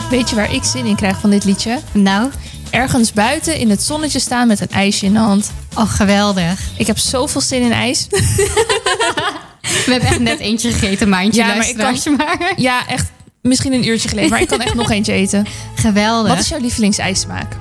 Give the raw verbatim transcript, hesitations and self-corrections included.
Weet je waar ik zin in krijg van dit liedje? Nou? Ergens buiten in het zonnetje staan met een ijsje in de hand. Oh, geweldig. Ik heb zoveel zin in ijs. We hebben echt net eentje gegeten, maandje. Ja, maar ik kan, maar. Ja, echt misschien een uurtje geleden. Maar ik kan echt nog eentje eten. Geweldig. Wat is jouw lievelingsijssmaak?